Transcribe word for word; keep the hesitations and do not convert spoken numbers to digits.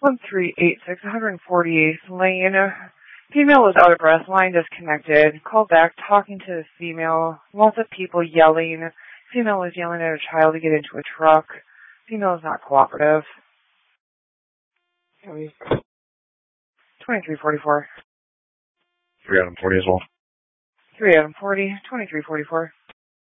one three eight six, one forty-eighth Lane. Female was out of breath, line disconnected. Called back, talking to the female. Lots of people yelling. Female was yelling at a child to get into a truck. Female is not cooperative. twenty-three forty-four. three Adam forty as well. three Adam forty, twenty-three forty-four.